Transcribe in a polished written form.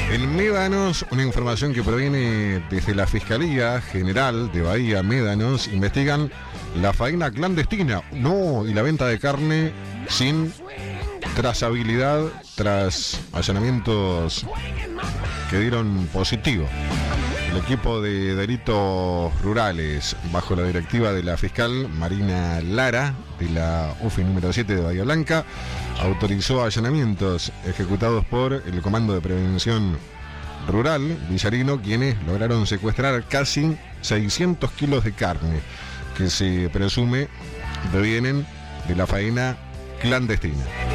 En Médanos, una información que proviene desde la Fiscalía General de Bahía Médanos, investigan la faena clandestina, y la venta de carne sin trazabilidad tras allanamientos que dieron positivo. El equipo de delitos rurales, bajo la directiva de la fiscal Marina Lara, de la UFI número 7 de Bahía Blanca, autorizó allanamientos ejecutados por el Comando de Prevención Rural Villarino, quienes lograron secuestrar casi 600 kilos de carne que se presume provienen de la faena clandestina.